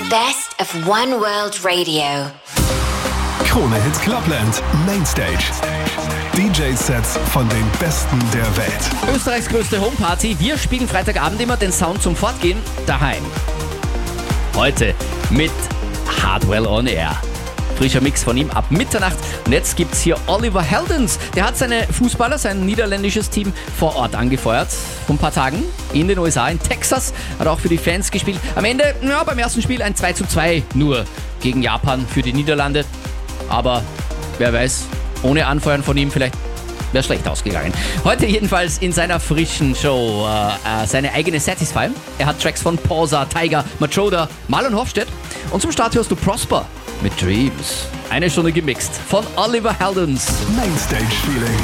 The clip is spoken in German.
Best of One World Radio. Krone Hits Clubland Mainstage. DJ-Sets von den Besten der Welt. Österreichs größte Homeparty. Wir spielen Freitagabend immer den Sound zum Fortgehen daheim. Heute mit Hardwell on Air. Frischer Mix von ihm ab Mitternacht. Und jetzt gibt's hier Oliver Heldens. Der hat seine Fußballer, sein niederländisches Team vor Ort angefeuert. Vor ein paar Tagen in den USA, in Texas. Hat auch für die Fans gespielt. Am Ende, beim ersten Spiel ein 2:2 nur gegen Japan für die Niederlande. Aber wer weiß, ohne Anfeuern von ihm vielleicht wäre schlecht ausgegangen. Heute jedenfalls in seiner frischen Show seine eigene Satisfy. Er hat Tracks von Pausa, Tiger, Matroda, Marlon Hofstedt. Und zum Start hörst du Prosper mit Dreams. Eine Stunde gemixt von Oliver Heldens. Mainstage Feeling.